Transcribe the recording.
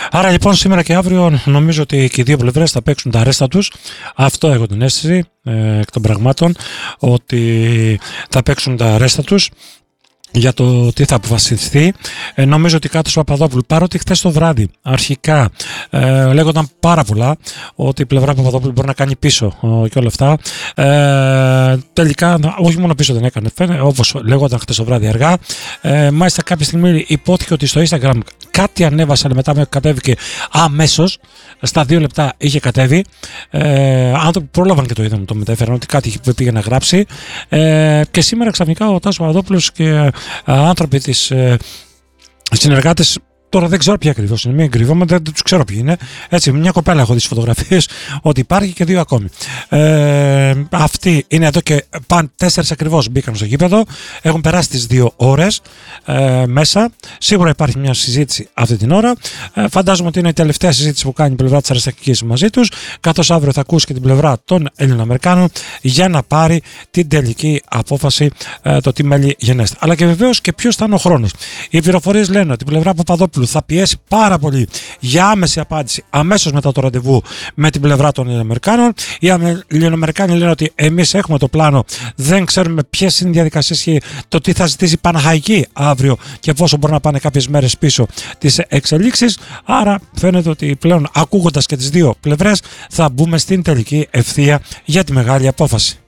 Άρα λοιπόν σήμερα και αύριο νομίζω ότι και οι δύο πλευρές θα παίξουν τα ρέστα τους. Αυτό έχω την αίσθηση εκ των πραγμάτων, ότι θα παίξουν τα ρέστα τους για το τι θα αποφασιστεί. Νομίζω ότι κάτω στο Παπαδόπουλου, παρότι χθες το βράδυ αρχικά λέγονταν πάρα πολλά ότι η πλευρά Παπαδόπουλου μπορεί να κάνει πίσω και όλα αυτά, τελικά όχι μόνο πίσω δεν έκανε, όπως λέγονταν χθες το βράδυ αργά. Μάλιστα κάποια στιγμή υπόθηκε ότι στο Instagram κάτι ανέβασε, αλλά μετά κατέβηκε αμέσως, στα 2 λεπτά είχε κατέβει. Άνθρωποι πρόλαβαν και το είδαν, το μετέφεραν ότι κάτι πήγε να γράψει, και σήμερα ξαφνικά ο Τάσος Παπαδόπουλος και άνθρωποι της συνεργάτες, τώρα δεν ξέρω ποια ακριβώς είναι, μην κρυβόμαι, δεν τους ξέρω ποιοι είναι. Έτσι, μια κοπέλα έχω δει τις φωτογραφίες ότι υπάρχει και 2 ακόμη. Αυτοί είναι εδώ και πάνε 4 ακριβώς μπήκαν στο γήπεδο. Έχουν περάσει τις 2 ώρες μέσα. Σίγουρα υπάρχει μια συζήτηση αυτή την ώρα. Φαντάζομαι ότι είναι η τελευταία συζήτηση που κάνει η πλευρά της Αριστακικής μαζί τους. Καθώς αύριο θα ακούσει και την πλευρά των Ελληνοαμερικάνων για να πάρει την τελική απόφαση το τι μέλη γενέστε. Αλλά και βεβαίως και ποιος θα είναι ο χρόνος. Οι πληροφορίες λένε ότι η πλευρά Παπαδόπουλου θα πιέσει πάρα πολύ για άμεση απάντηση αμέσως μετά το ραντεβού με την πλευρά των Ελληνοαμερικάνων. Οι Ελληνοαμερικάνοι λένε ότι εμείς έχουμε το πλάνο, δεν ξέρουμε ποιες είναι οι διαδικασίες και το τι θα ζητήσει η Παναχαϊκή αύριο και πόσο μπορεί να πάνε κάποιες μέρες πίσω τις εξελίξεις. Άρα φαίνεται ότι πλέον ακούγοντας και τις δύο πλευρές θα μπούμε στην τελική ευθεία για τη μεγάλη απόφαση.